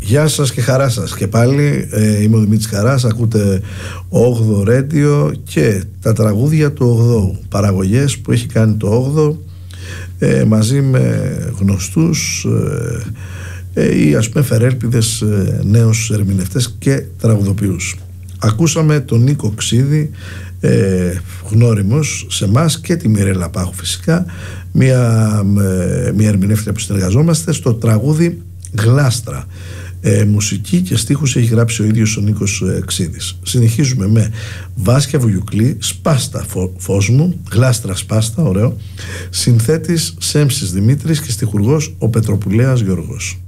Γεια σας και χαρά σας και πάλι, είμαι ο Δημήτρης Χαράς, ακούτε 8ο Radio και τα τραγούδια του 8ου, παραγωγές που έχει κάνει το 8ο μαζί με γνωστούς ή ας πούμε φερέλπιδες νέους ερμηνευτές και τραγουδοποιούς. Ακούσαμε τον Νίκο Ξίδη, γνώριμος σε εμάς, και τη Μιρέλα Πάχου φυσικά, μια ερμηνεύτρια που συνεργαζόμαστε, στο τραγούδι Γλάστρα. Μουσική και στίχους έχει γράψει ο ίδιος ο Νίκος Ξίδης. Συνεχίζουμε με Βάσκια Βουγιουκλή, Σπάστα φως μου, Γλάστρα σπάστα, ωραίο. Συνθέτης Σέμψης Δημήτρης και στιχουργός ο Πετροπουλέας Γιώργος.